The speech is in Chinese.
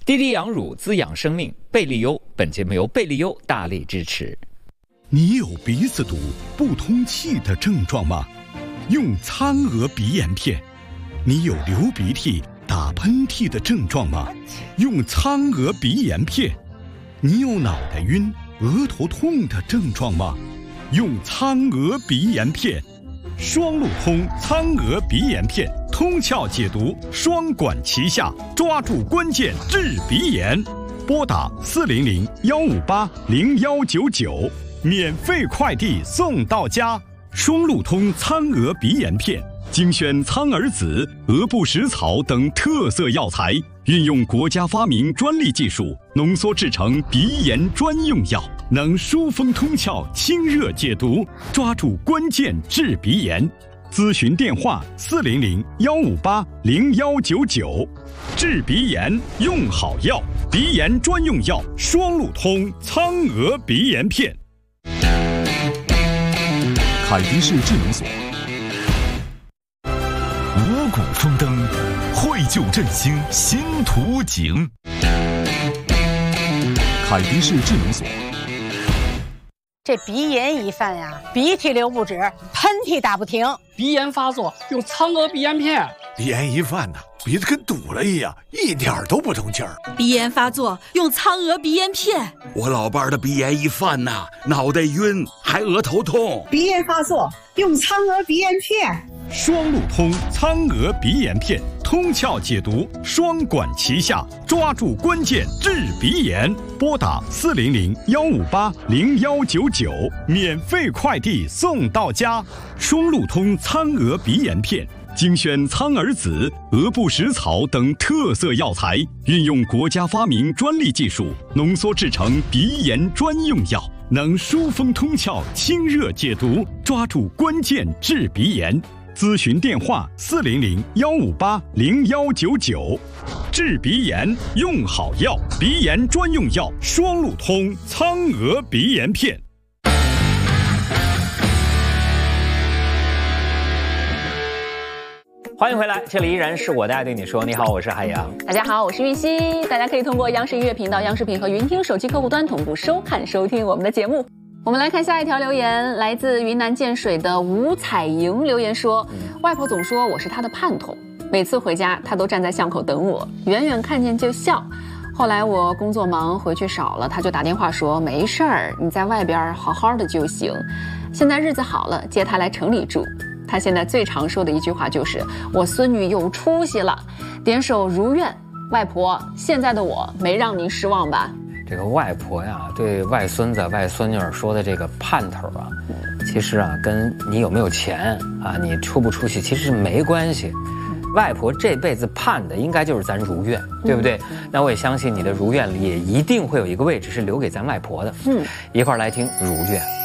滴滴养乳滋养生命，贝利优本节目由贝利优大力支持。 你有鼻子堵、不通气的症状吗？用苍娥鼻炎片。你有流鼻涕、打喷嚏的症状吗？用苍娥鼻炎片。你有脑袋晕、额头痛的症状吗？用苍娥鼻炎片。双路通苍娥鼻炎片，通窍解毒，双管齐下，抓住关键治鼻炎。拨打400-158-0199，免费快递送到家。双路通苍娥鼻炎片，精选苍耳子、鹅不食草等特色药材，运用国家发明专利技术，浓缩制成鼻炎专用药，能疏风通窍、清热解毒，抓住关键治鼻炎。咨询电话400-158-0199。治鼻炎用好药，鼻炎专用药双路通苍娥鼻炎片。 凯迪士智能锁，五谷丰登，绘就振兴新图景。凯迪士智能锁。 这鼻炎一犯呀，鼻涕流不止，喷嚏打不停。 鼻炎发作用苍娥鼻炎片。 鼻炎一犯呢，鼻子跟堵了一样，一点都不通气儿。 鼻炎发作用苍娥鼻炎片。 我老伴儿的鼻炎一犯呐，脑袋晕，还额头痛。 鼻炎发作用苍娥鼻炎片。 双路通苍娥鼻炎片，通窍解毒，双管齐下，抓住关键治鼻炎。拨打400-158-0199，免费快递送到家。双路通苍娥鼻炎片，精选苍耳子、鹅不食草等特色药材，运用国家发明专利技术，浓缩制成鼻炎专用药，能疏风通窍、清热解毒，抓住关键治鼻炎。咨询电话400-158-0199。治鼻炎用好药，鼻炎专用药双路通苍娥鼻炎片。 欢迎回来，这里依然是我的爱对你说。你好，我是海洋。 大家好，我是玉溪。大家可以通过央视音乐频道、央视频和云听手机客户端同步收看收听我们的节目。我们来看下一条留言，来自云南建水的吴彩莹留言说，外婆总说我是她的盼头，每次回家她都站在巷口等我，远远看见就笑。后来我工作忙回去少了，她就打电话说没事儿，你在外边好好的就行。现在日子好了，接她来城里住。她现在最常说的一句话就是我孙女有出息了，点首如愿。外婆，现在的我没让您失望吧？ 这个外婆呀，对外孙子、外孙女儿说的这个盼头啊，其实啊，跟你有没有钱啊，你出不出息，其实没关系。外婆这辈子盼的应该就是咱如愿，对不对？那我也相信你的如愿里也一定会有一个位置是留给咱外婆的。一块儿来听如愿。